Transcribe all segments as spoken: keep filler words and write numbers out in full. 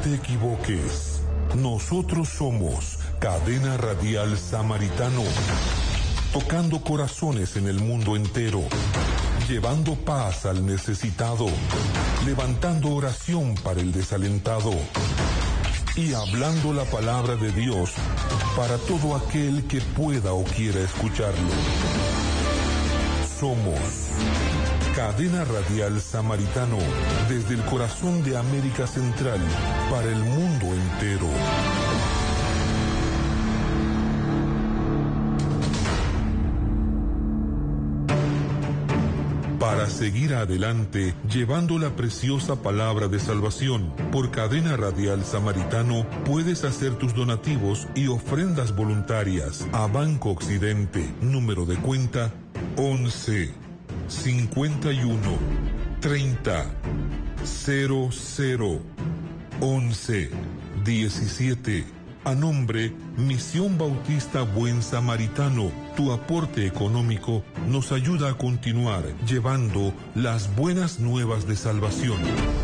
te equivoques. Nosotros somos Cadena Radial Samaritano, tocando corazones en el mundo entero, llevando paz al necesitado, levantando oración para el desalentado y hablando la palabra de Dios para todo aquel que pueda o quiera escucharlo. Somos Cadena Radial Samaritano, desde el corazón de América Central para el mundo entero. Para seguir adelante, llevando la preciosa palabra de salvación, por Cadena Radial Samaritano, puedes hacer tus donativos y ofrendas voluntarias a Banco Occidente, número de cuenta once, cincuenta y uno, treinta, cero cero, once, diecisiete. A nombre Misión Bautista Buen Samaritano, tu aporte económico nos ayuda a continuar llevando las buenas nuevas de salvación.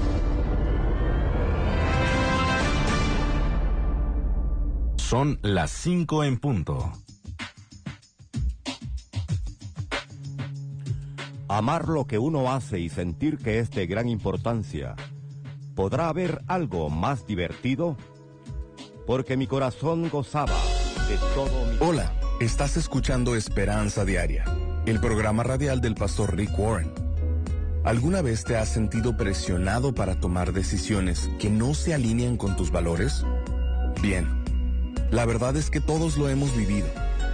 Son las cinco en punto. Amar lo que uno hace y sentir que es de gran importancia. ¿Podrá haber algo más divertido? Porque mi corazón gozaba de todo mi... Hola, estás escuchando Esperanza Diaria, el programa radial del pastor Rick Warren. ¿Alguna vez te has sentido presionado para tomar decisiones que no se alinean con tus valores? Bien, la verdad es que todos lo hemos vivido.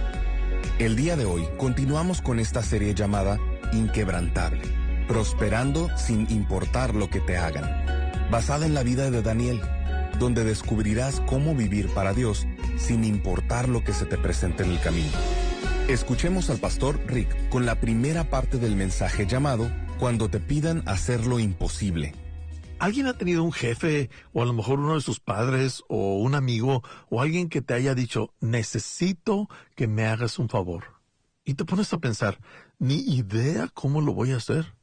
El día de hoy continuamos con esta serie llamada Inquebrantable, prosperando sin importar lo que te hagan, basada en la vida de Daniel, donde descubrirás cómo vivir para Dios sin importar lo que se te presente en el camino. Escuchemos al pastor Rick con la primera parte del mensaje llamado Cuando te pidan hacer lo imposible. ¿Alguien ha tenido un jefe, o a lo mejor uno de sus padres, o un amigo, o alguien que te haya dicho, necesito que me hagas un favor? Y te pones a pensar, ni idea cómo lo voy a hacer.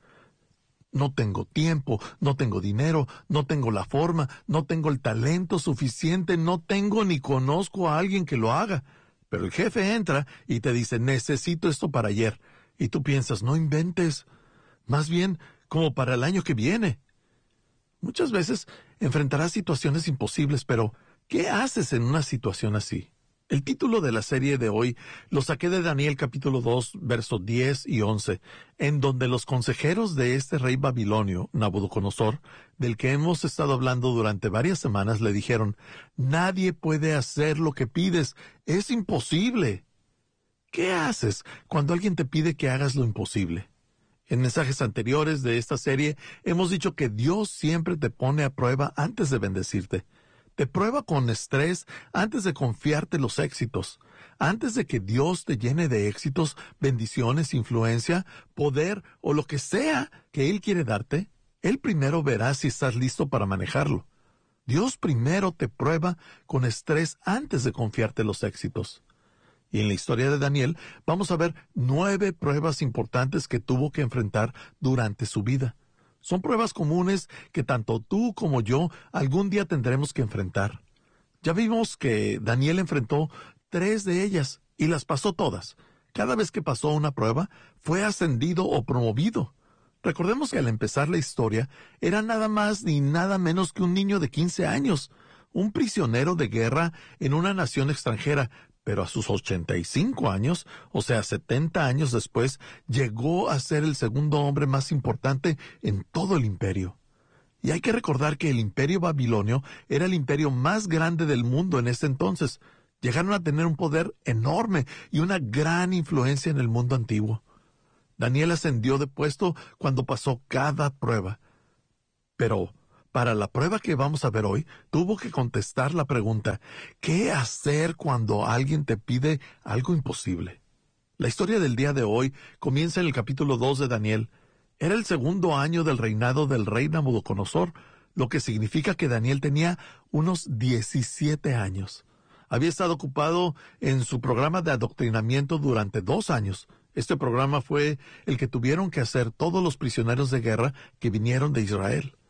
No tengo tiempo, no tengo dinero, no tengo la forma, no tengo el talento suficiente, no tengo ni conozco a alguien que lo haga. Pero el jefe entra y te dice, necesito esto para ayer. Y tú piensas, no inventes, más bien como para el año que viene. Muchas veces enfrentarás situaciones imposibles, pero ¿qué haces en una situación así? El título de la serie de hoy lo saqué de Daniel capítulo dos, versos diez y once, en donde los consejeros de este rey babilonio, Nabucodonosor, del que hemos estado hablando durante varias semanas, le dijeron, nadie puede hacer lo que pides, es imposible. ¿Qué haces cuando alguien te pide que hagas lo imposible? En mensajes anteriores de esta serie hemos dicho que Dios siempre te pone a prueba antes de bendecirte. Te prueba con estrés antes de confiarte los éxitos. Antes de que Dios te llene de éxitos, bendiciones, influencia, poder o lo que sea que Él quiere darte, Él primero verá si estás listo para manejarlo. Dios primero te prueba con estrés antes de confiarte los éxitos. Y en la historia de Daniel vamos a ver nueve pruebas importantes que tuvo que enfrentar durante su vida. Son pruebas comunes que tanto tú como yo algún día tendremos que enfrentar. Ya vimos que Daniel enfrentó tres de ellas y las pasó todas. Cada vez que pasó una prueba, fue ascendido o promovido. Recordemos que al empezar la historia, era nada más ni nada menos que un niño de quince años, un prisionero de guerra en una nación extranjera, pero a sus ochenta y cinco años, o sea, setenta años después, llegó a ser el segundo hombre más importante en todo el imperio. Y hay que recordar que el imperio babilonio era el imperio más grande del mundo en ese entonces. Llegaron a tener un poder enorme y una gran influencia en el mundo antiguo. Daniel ascendió de puesto cuando pasó cada prueba. Pero para la prueba que vamos a ver hoy, tuvo que contestar la pregunta, ¿qué hacer cuando alguien te pide algo imposible? La historia del día de hoy comienza en el capítulo dos de Daniel. Era el segundo año del reinado del rey Nabucodonosor, lo que significa que Daniel tenía unos diecisiete años. Había estado ocupado en su programa de adoctrinamiento durante dos años. Este programa fue el que tuvieron que hacer todos los prisioneros de guerra que vinieron de Israel.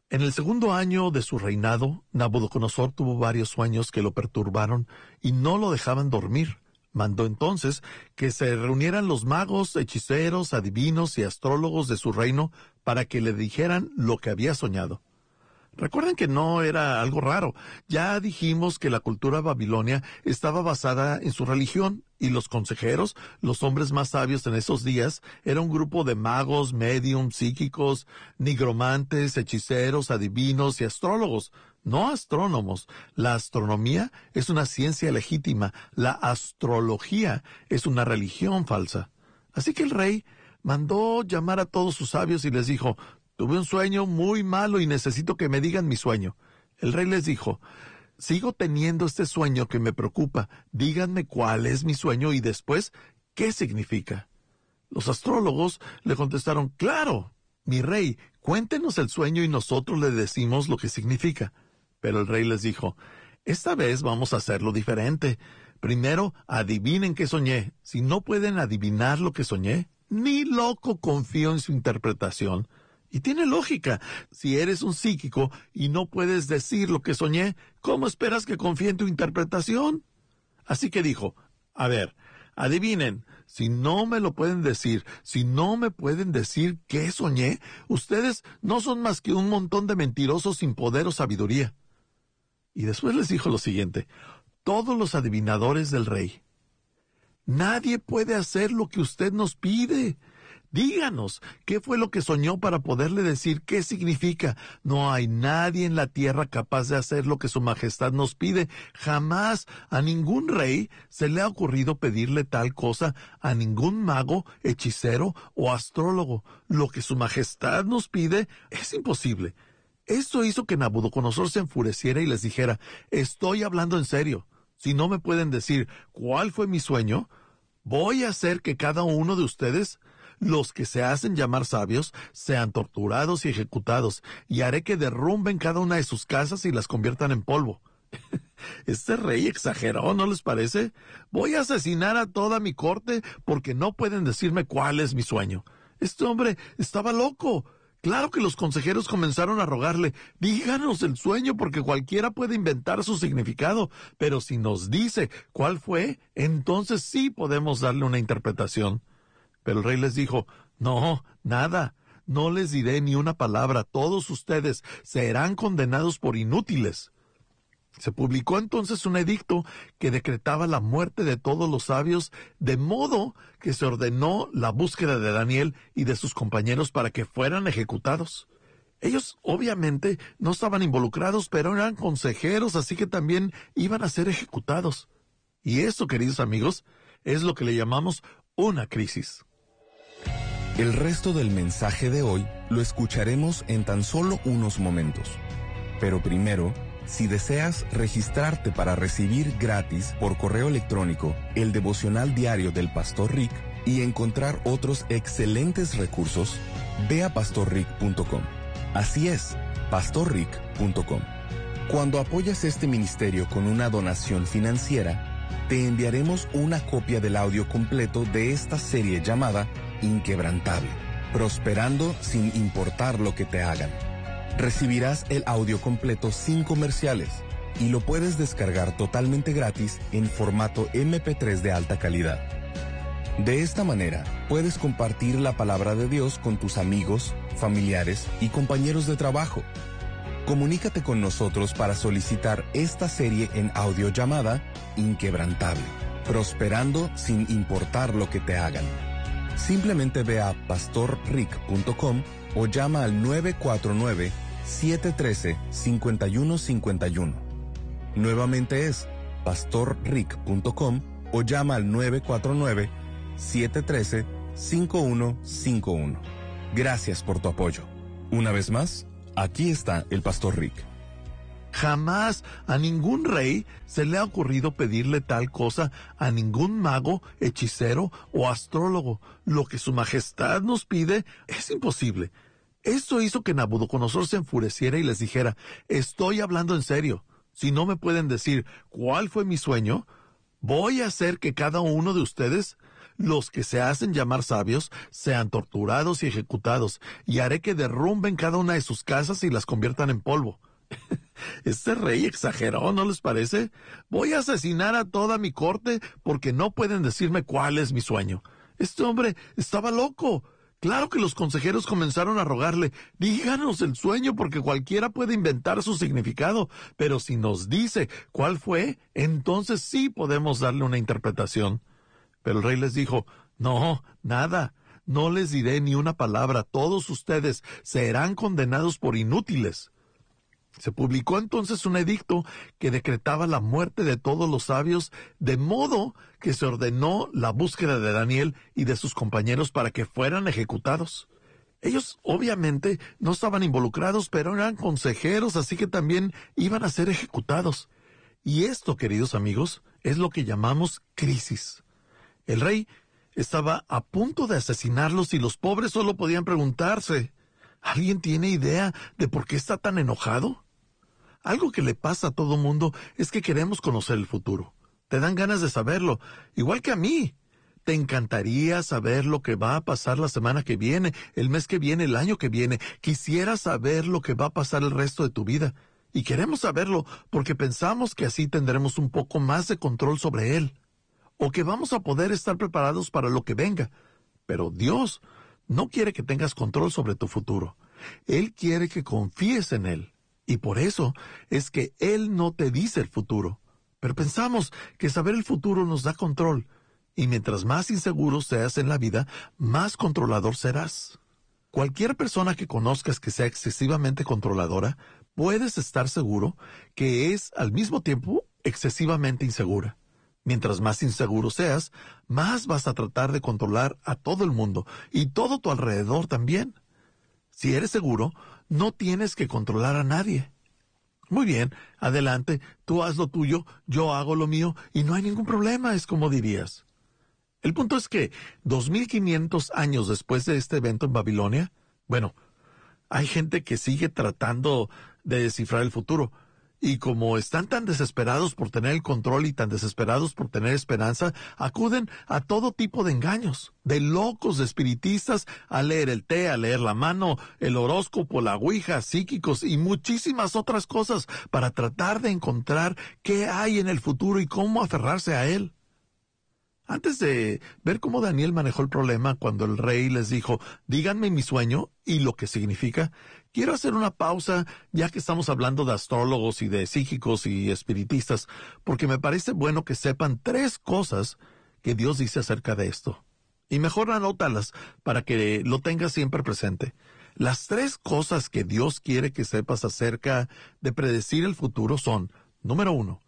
En el segundo año de su reinado, Nabucodonosor tuvo varios sueños que lo perturbaron y no lo dejaban dormir. Mandó entonces que se reunieran los magos, hechiceros, adivinos y astrólogos de su reino para que le dijeran lo que había soñado. Recuerden que no era algo raro. Ya dijimos que la cultura babilonia estaba basada en su religión y los consejeros, los hombres más sabios en esos días, era un grupo de magos, médiums, psíquicos, nigromantes, hechiceros, adivinos y astrólogos, no astrónomos. La astronomía es una ciencia legítima, la astrología es una religión falsa. Así que el rey mandó llamar a todos sus sabios y les dijo: tuve un sueño muy malo y necesito que me digan mi sueño. El rey les dijo: sigo teniendo este sueño que me preocupa. Díganme cuál es mi sueño y después, ¿qué significa? Los astrólogos le contestaron: claro, mi rey, cuéntenos el sueño y nosotros le decimos lo que significa. Pero el rey les dijo: esta vez vamos a hacerlo diferente. Primero, adivinen qué soñé. Si no pueden adivinar lo que soñé, ni loco confío en su interpretación. Y tiene lógica. Si eres un psíquico y no puedes decir lo que soñé, ¿cómo esperas que confíe en tu interpretación? Así que dijo: a ver, adivinen, si no me lo pueden decir, si no me pueden decir qué soñé, ustedes no son más que un montón de mentirosos sin poder o sabiduría. Y después les dijo lo siguiente: todos los adivinadores del rey, nadie puede hacer lo que usted nos pide. Díganos, ¿qué fue lo que soñó para poderle decir qué significa? No hay nadie en la tierra capaz de hacer lo que su majestad nos pide. Jamás a ningún rey se le ha ocurrido pedirle tal cosa, a ningún mago, hechicero o astrólogo. Lo que su majestad nos pide es imposible. Esto hizo que Nabucodonosor se enfureciera y les dijera: estoy hablando en serio. Si no me pueden decir cuál fue mi sueño, voy a hacer que cada uno de ustedes, los que se hacen llamar sabios, sean torturados y ejecutados, y haré que derrumben cada una de sus casas y las conviertan en polvo. Este rey exageró, ¿no les parece? Voy a asesinar a toda mi corte porque no pueden decirme cuál es mi sueño. Este hombre estaba loco. Claro que los consejeros comenzaron a rogarle: díganos el sueño porque cualquiera puede inventar su significado, pero si nos dice cuál fue, entonces sí podemos darle una interpretación. Pero el rey les dijo: no, nada, no les diré ni una palabra, todos ustedes serán condenados por inútiles. Se publicó entonces un edicto que decretaba la muerte de todos los sabios, de modo que se ordenó la búsqueda de Daniel y de sus compañeros para que fueran ejecutados. Ellos obviamente no estaban involucrados, pero eran consejeros, así que también iban a ser ejecutados. Y eso, queridos amigos, es lo que le llamamos una crisis. El resto del mensaje de hoy lo escucharemos en tan solo unos momentos. Pero primero, si deseas registrarte para recibir gratis por correo electrónico el devocional diario del Pastor Rick y encontrar otros excelentes recursos, ve a pastor rick punto com. Así es, pastor rick punto com. Cuando apoyas este ministerio con una donación financiera, te enviaremos una copia del audio completo de esta serie llamada Inquebrantable, prosperando sin importar lo que te hagan. Recibirás el audio completo sin comerciales y lo puedes descargar totalmente gratis en formato eme pe tres de alta calidad. De esta manera, puedes compartir la palabra de Dios con tus amigos, familiares y compañeros de trabajo. Comunícate con nosotros para solicitar esta serie en audio llamada Inquebrantable, prosperando sin importar lo que te hagan. Simplemente ve a pastor rick punto com o llama al nueve cuatro nueve, siete uno tres, cinco uno cinco uno. Nuevamente es pastor rick punto com o llama al nueve cuatro nueve, siete uno tres, cinco uno cinco uno. Gracias por tu apoyo. Una vez más, aquí está el Pastor Rick. Jamás a ningún rey se le ha ocurrido pedirle tal cosa, a ningún mago, hechicero o astrólogo. Lo que su majestad nos pide es imposible. Esto hizo que Nabucodonosor se enfureciera y les dijera: estoy hablando en serio. Si no me pueden decir cuál fue mi sueño, voy a hacer que cada uno de ustedes, los que se hacen llamar sabios sean torturados y ejecutados, y haré que derrumben cada una de sus casas y las conviertan en polvo. Este rey exageró, ¿no les parece? Voy a asesinar a toda mi corte porque no pueden decirme cuál es mi sueño. Este hombre estaba loco. Claro que los consejeros comenzaron a rogarle, díganos el sueño porque cualquiera puede inventar su significado, pero si nos dice cuál fue, entonces sí podemos darle una interpretación. Pero el rey les dijo, no, nada, no les diré ni una palabra, todos ustedes serán condenados por inútiles. Se publicó entonces un edicto que decretaba la muerte de todos los sabios, de modo que se ordenó la búsqueda de Daniel y de sus compañeros para que fueran ejecutados. Ellos obviamente no estaban involucrados, pero eran consejeros, así que también iban a ser ejecutados. Y esto, queridos amigos, es lo que llamamos crisis. El rey estaba a punto de asesinarlos y los pobres solo podían preguntarse, ¿alguien tiene idea de por qué está tan enojado? Algo que le pasa a todo mundo es que queremos conocer el futuro. Te dan ganas de saberlo, igual que a mí. Te encantaría saber lo que va a pasar la semana que viene, el mes que viene, el año que viene. Quisieras saber lo que va a pasar el resto de tu vida. Y queremos saberlo porque pensamos que así tendremos un poco más de control sobre él. O que vamos a poder estar preparados para lo que venga. Pero Dios no quiere que tengas control sobre tu futuro. Él quiere que confíes en Él. Y por eso es que Él no te dice el futuro. Pero pensamos que saber el futuro nos da control. Y mientras más inseguro seas en la vida, más controlador serás. Cualquier persona que conozcas que sea excesivamente controladora, puedes estar seguro que es al mismo tiempo excesivamente insegura. Mientras más inseguro seas, más vas a tratar de controlar a todo el mundo y todo tu alrededor también. Si eres seguro, no tienes que controlar a nadie. Muy bien, adelante, tú haz lo tuyo, yo hago lo mío y no hay ningún problema, es como dirías. El punto es que dos mil quinientos años después de este evento en Babilonia, bueno, hay gente que sigue tratando de descifrar el futuro. Y como están tan desesperados por tener el control y tan desesperados por tener esperanza, acuden a todo tipo de engaños, de locos, de espiritistas, a leer el té, a leer la mano, el horóscopo, la ouija, psíquicos y muchísimas otras cosas para tratar de encontrar qué hay en el futuro y cómo aferrarse a él. Antes de ver cómo Daniel manejó el problema cuando el rey les dijo, díganme mi sueño y lo que significa, quiero hacer una pausa ya que estamos hablando de astrólogos y de psíquicos y espiritistas, porque me parece bueno que sepan tres cosas que Dios dice acerca de esto. Y mejor anótalas para que lo tengas siempre presente. Las tres cosas que Dios quiere que sepas acerca de predecir el futuro son, número uno,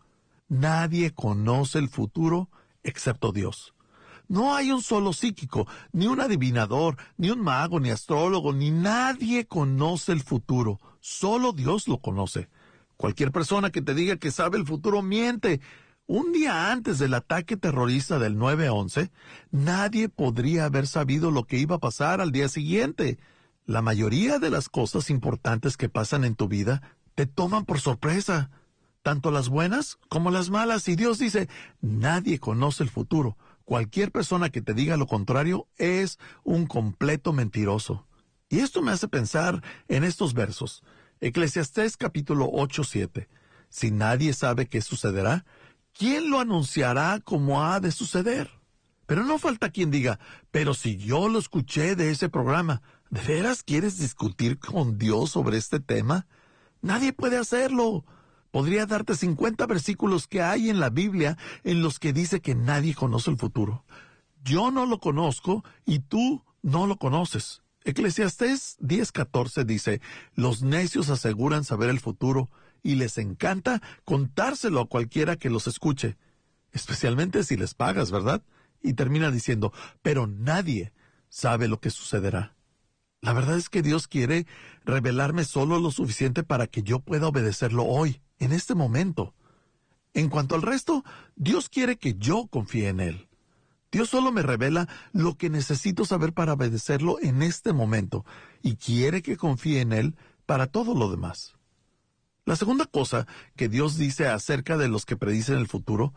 nadie conoce el futuro excepto Dios. No hay un solo psíquico, ni un adivinador, ni un mago, ni astrólogo, ni nadie conoce el futuro. Solo Dios lo conoce. Cualquier persona que te diga que sabe el futuro miente. Un día antes del ataque terrorista del nueve once, nadie podría haber sabido lo que iba a pasar al día siguiente. La mayoría de las cosas importantes que pasan en tu vida te toman por sorpresa. Tanto las buenas como las malas. Y Dios dice, nadie conoce el futuro. Cualquier persona que te diga lo contrario es un completo mentiroso. Y esto me hace pensar en estos versos. Eclesiastés capítulo ocho, siete. Si nadie sabe qué sucederá, ¿quién lo anunciará como ha de suceder? Pero no falta quien diga, pero si yo lo escuché de ese programa, ¿de veras quieres discutir con Dios sobre este tema? Nadie puede hacerlo. Podría darte cincuenta versículos que hay en la Biblia en los que dice que nadie conoce el futuro. Yo no lo conozco y tú no lo conoces. Eclesiastés diez catorce dice, los necios aseguran saber el futuro y les encanta contárselo a cualquiera que los escuche, especialmente si les pagas, ¿verdad? Y termina diciendo, pero nadie sabe lo que sucederá. La verdad es que Dios quiere revelarme solo lo suficiente para que yo pueda obedecerlo hoy, en este momento. En cuanto al resto, Dios quiere que yo confíe en Él. Dios solo me revela lo que necesito saber para obedecerlo en este momento, y quiere que confíe en Él para todo lo demás. La segunda cosa que Dios dice acerca de los que predicen el futuro,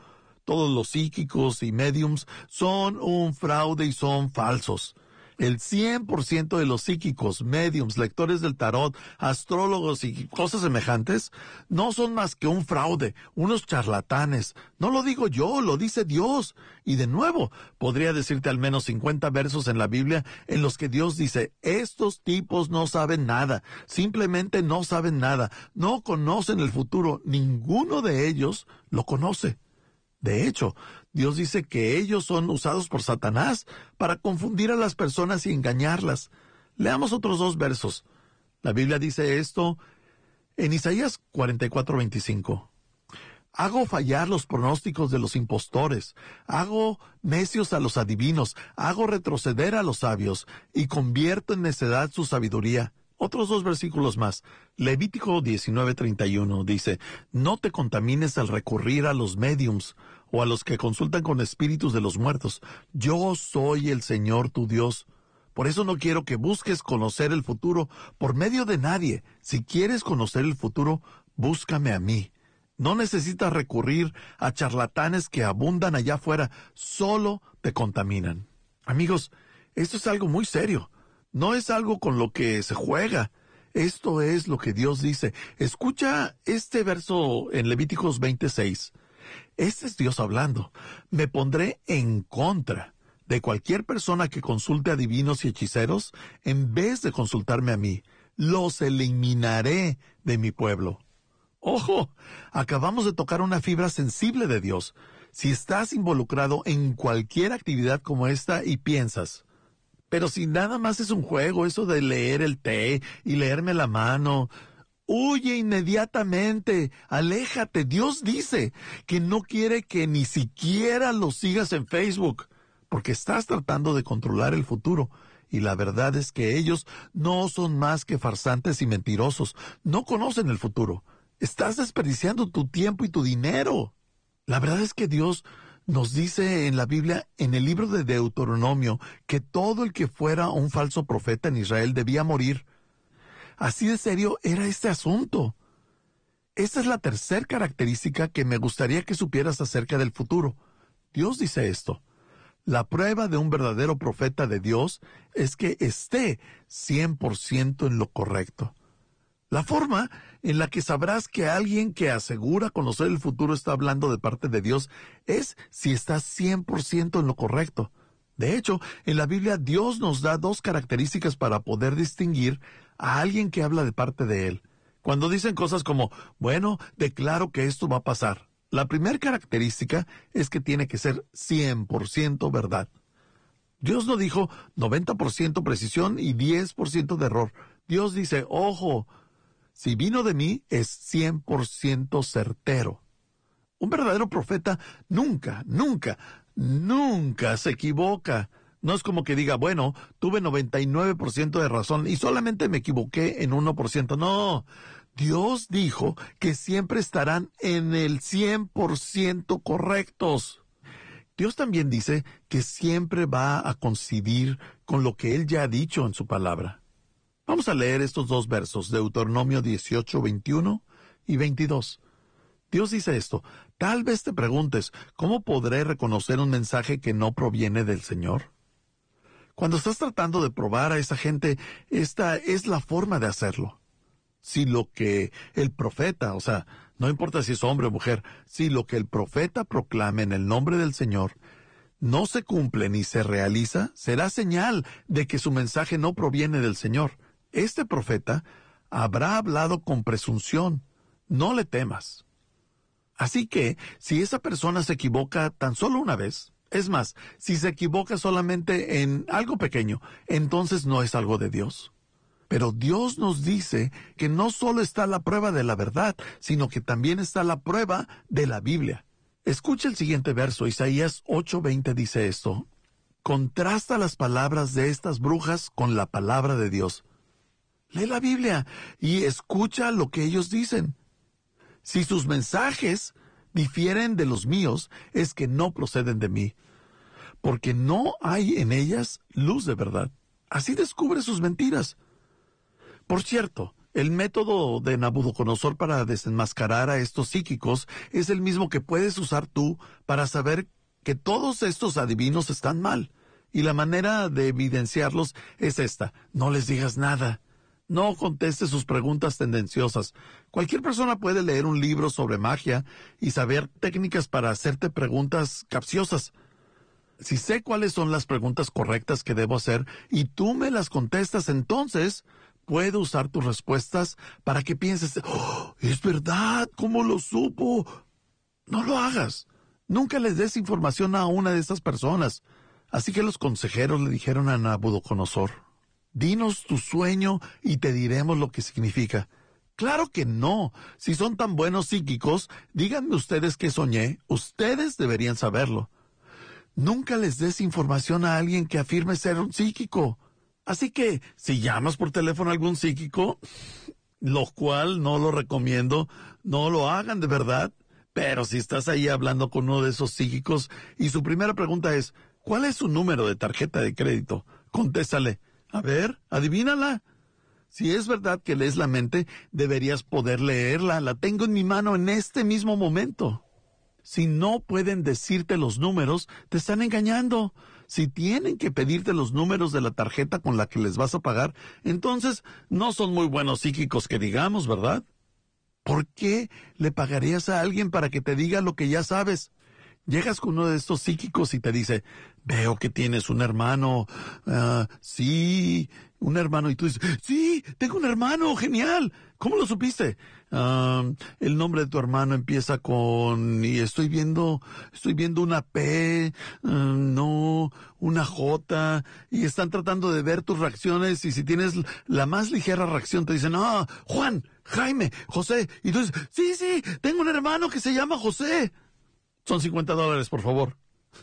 todos los psíquicos y mediums son un fraude y son falsos. El cien por ciento de los psíquicos, mediums, lectores del tarot, astrólogos y cosas semejantes no son más que un fraude, unos charlatanes. No lo digo yo, lo dice Dios. Y de nuevo, podría decirte al menos cincuenta versos en la Biblia en los que Dios dice, estos tipos no saben nada, simplemente no saben nada, no conocen el futuro, ninguno de ellos lo conoce. De hecho, Dios dice que ellos son usados por Satanás para confundir a las personas y engañarlas. Leamos otros dos versos. La Biblia dice esto en Isaías cuarenta y cuatro, veinticinco. Hago fallar los pronósticos de los impostores, hago necios a los adivinos, hago retroceder a los sabios y convierto en necedad su sabiduría. Otros dos versículos más. Levítico diecinueve, treinta y uno dice, no te contamines al recurrir a los médiums o a los que consultan con espíritus de los muertos. Yo soy el Señor tu Dios. Por eso no quiero que busques conocer el futuro por medio de nadie. Si quieres conocer el futuro, búscame a mí. No necesitas recurrir a charlatanes que abundan allá afuera. Solo te contaminan. Amigos, esto es algo muy serio. No es algo con lo que se juega. Esto es lo que Dios dice. Escucha este verso en Levíticos veintiséis. Este es Dios hablando. Me pondré en contra de cualquier persona que consulte a divinos y hechiceros en vez de consultarme a mí. Los eliminaré de mi pueblo. ¡Ojo! Acabamos de tocar una fibra sensible de Dios. Si estás involucrado en cualquier actividad como esta y piensas, pero si nada más es un juego, eso de leer el té y leerme la mano, huye inmediatamente, aléjate. Dios dice que no quiere que ni siquiera lo sigas en Facebook, porque estás tratando de controlar el futuro. Y la verdad es que ellos no son más que farsantes y mentirosos. No conocen el futuro. Estás desperdiciando tu tiempo y tu dinero. La verdad es que Dios nos dice en la Biblia, en el libro de Deuteronomio, que todo el que fuera un falso profeta en Israel debía morir. Así de serio era este asunto. Esta es la tercera característica que me gustaría que supieras acerca del futuro. Dios dice esto. La prueba de un verdadero profeta de Dios es que esté cien por ciento en lo correcto. La forma en la que sabrás que alguien que asegura conocer el futuro está hablando de parte de Dios es si está cien por ciento en lo correcto. De hecho, en la Biblia Dios nos da dos características para poder distinguir a alguien que habla de parte de Él. Cuando dicen cosas como, bueno, declaro que esto va a pasar. La primera característica es que tiene que ser cien por ciento verdad. Dios no dijo noventa por ciento precisión y diez por ciento de error. Dios dice, ojo, si vino de mí es cien por ciento certero. Un verdadero profeta nunca, nunca, nunca se equivoca. No es como que diga, bueno, tuve noventa y nueve por ciento de razón y solamente me equivoqué en uno por ciento. No, Dios dijo que siempre estarán en el cien por ciento correctos. Dios también dice que siempre va a coincidir con lo que Él ya ha dicho en su palabra. Vamos a leer estos dos versos, Deuteronomio dieciocho, veintiuno y veintidós. Dios dice esto, tal vez te preguntes, ¿cómo podré reconocer un mensaje que no proviene del Señor? Cuando estás tratando de probar a esa gente, esta es la forma de hacerlo. Si lo que el profeta, o sea, no importa si es hombre o mujer, si lo que el profeta proclame en el nombre del Señor no se cumple ni se realiza, será señal de que su mensaje no proviene del Señor. Este profeta habrá hablado con presunción. No le temas. Así que, si esa persona se equivoca tan solo una vez, es más, si se equivoca solamente en algo pequeño, entonces no es algo de Dios. Pero Dios nos dice que no solo está la prueba de la verdad, sino que también está la prueba de la Biblia. Escucha el siguiente verso, Isaías ocho veinte dice esto. Contrasta las palabras de estas brujas con la palabra de Dios. Lee la Biblia y escucha lo que ellos dicen. Si sus mensajes difieren de los míos, es que no proceden de mí, porque no hay en ellas luz de verdad. Así descubre sus mentiras. Por cierto, El método de Nabucodonosor para desenmascarar a estos psíquicos es el mismo que puedes usar tú para saber que todos estos adivinos están mal. Y la manera de evidenciarlos es esta: no les digas nada. No contestes sus preguntas tendenciosas. Cualquier persona puede leer un libro sobre magia y saber técnicas para hacerte preguntas capciosas. Si sé cuáles son las preguntas correctas que debo hacer y tú me las contestas, entonces puedo usar tus respuestas para que pienses, oh, es verdad, ¿cómo lo supo? No lo hagas. Nunca les des información a una de estas personas. Así que los consejeros le dijeron a Nabucodonosor, dinos tu sueño y te diremos lo que significa. Claro que no. Si son tan buenos psíquicos, díganme ustedes qué soñé. Ustedes deberían saberlo. Nunca les des información a alguien que afirme ser un psíquico. Así que, si llamas por teléfono a algún psíquico, lo cual no lo recomiendo, no lo hagan de verdad. Pero si estás ahí hablando con uno de esos psíquicos y su primera pregunta es, ¿cuál es su número de tarjeta de crédito? Contéstale, a ver, adivínala. Si es verdad que lees la mente, deberías poder leerla. La tengo en mi mano en este mismo momento. Si no pueden decirte los números, te están engañando. Si tienen que pedirte los números de la tarjeta con la que les vas a pagar, entonces no son muy buenos psíquicos que digamos, ¿verdad? ¿Por qué le pagarías a alguien para que te diga lo que ya sabes? Llegas con uno de estos psíquicos y te dice, veo que tienes un hermano. Uh, sí, un hermano. Y tú dices, sí, tengo un hermano, genial. ¿Cómo lo supiste? Uh, el nombre de tu hermano empieza con, y estoy viendo, estoy viendo una P, uh, no, una J, y están tratando de ver tus reacciones, y si tienes la más ligera reacción te dicen, ah, Juan, Jaime, José. Y tú dices, sí, sí, tengo un hermano que se llama José. Son cincuenta dólares, por favor.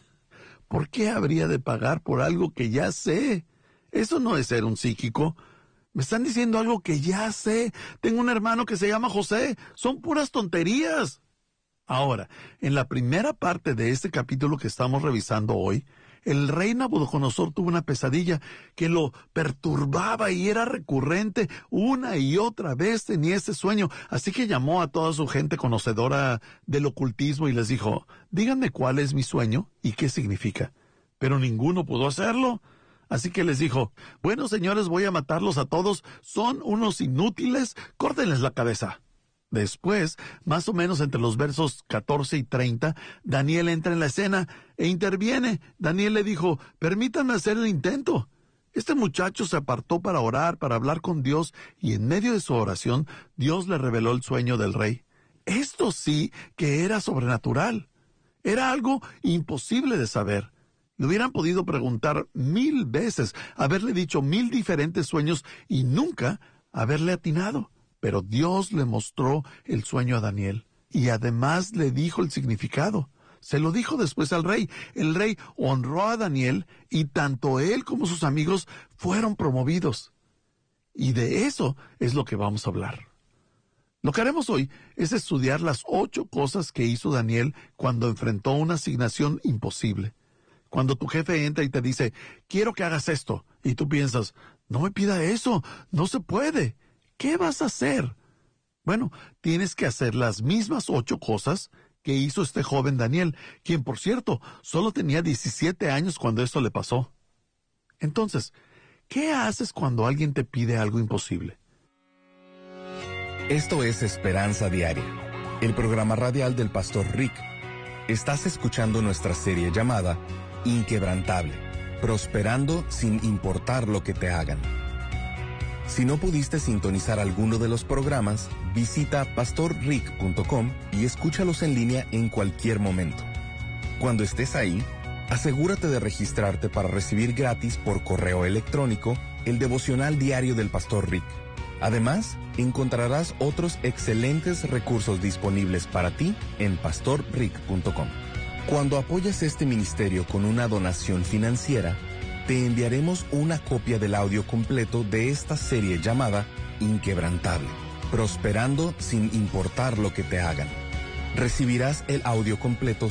¿Por qué habría de pagar por algo que ya sé? Eso no es ser un psíquico. Me están diciendo algo que ya sé. Tengo un hermano que se llama José. Son puras tonterías. Ahora, en la primera parte de este capítulo que estamos revisando hoy, el rey Nabucodonosor tuvo una pesadilla que lo perturbaba y era recurrente. Una y otra vez tenía ese sueño. Así que llamó a toda su gente conocedora del ocultismo y les dijo, díganme cuál es mi sueño y qué significa. Pero ninguno pudo hacerlo. Así que les dijo, bueno, señores, voy a matarlos a todos. Son unos inútiles. Córtenles la cabeza. Después, más o menos entre los versos catorce y treinta, Daniel entra en la escena e interviene. Daniel le dijo, permítanme hacer el intento. Este muchacho se apartó para orar, para hablar con Dios, y en medio de su oración, Dios le reveló el sueño del rey. Esto sí que era sobrenatural. Era algo imposible de saber. Le hubieran podido preguntar mil veces, haberle dicho mil diferentes sueños y nunca haberle atinado. Pero Dios le mostró el sueño a Daniel y además le dijo el significado. Se lo dijo después al rey. El rey honró a Daniel y tanto él como sus amigos fueron promovidos. Y de eso es lo que vamos a hablar. Lo que haremos hoy es estudiar las ocho cosas que hizo Daniel cuando enfrentó una asignación imposible. Cuando tu jefe entra y te dice, quiero que hagas esto, y tú piensas, no me pida eso, no se puede. ¿Qué vas a hacer? Bueno, tienes que hacer las mismas ocho cosas que hizo este joven Daniel, quien, por cierto, solo tenía diecisiete años cuando esto le pasó. Entonces, ¿qué haces cuando alguien te pide algo imposible? Esto es Esperanza Diaria, el programa radial del pastor Rick. Estás escuchando nuestra serie llamada Inquebrantable, prosperando sin importar lo que te hagan. Si no pudiste sintonizar alguno de los programas, visita pastor rick punto com y escúchalos en línea en cualquier momento. Cuando estés ahí, asegúrate de registrarte para recibir gratis por correo electrónico el devocional diario del pastor Rick. Además, encontrarás otros excelentes recursos disponibles para ti en pastor rick punto com. Cuando apoyas este ministerio con una donación financiera, te enviaremos una copia del audio completo de esta serie llamada Inquebrantable, prosperando sin importar lo que te hagan. Recibirás el audio completo